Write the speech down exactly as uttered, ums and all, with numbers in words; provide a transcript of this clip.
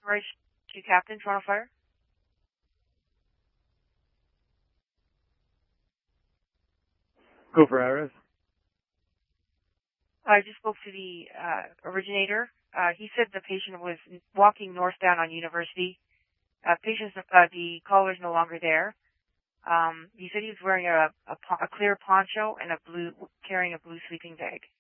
Rescue Captain, Toronto Fire. Go for Iris. I just spoke to the uh, originator. Uh, he said the patient was walking northbound on University. Uh, patient's, uh, the caller's no longer there. Um, he said he was wearing a, a, a clear poncho and a blue, carrying a blue sleeping bag.